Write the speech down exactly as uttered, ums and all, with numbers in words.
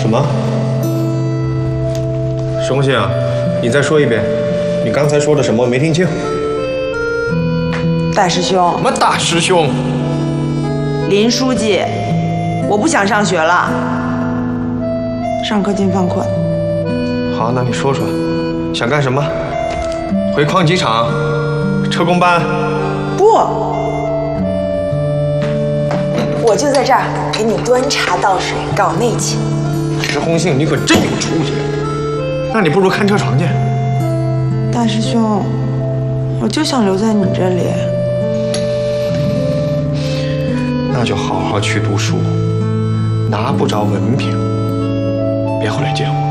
什么？石红杏啊，你再说一遍，你刚才说的什么？我没听清。 大师兄， 什么大师兄？ 林书记，我不想上学了，上课进犯困。 好，那你说说，想干什么？回矿机厂，车工班？ 不，我就在这儿给你端茶倒水，搞内勤。 石红杏，你可真有出息！那你不如看车床去。 大师兄，我就想留在你这里。 那就好好去读书，拿不着文凭，别回来见我。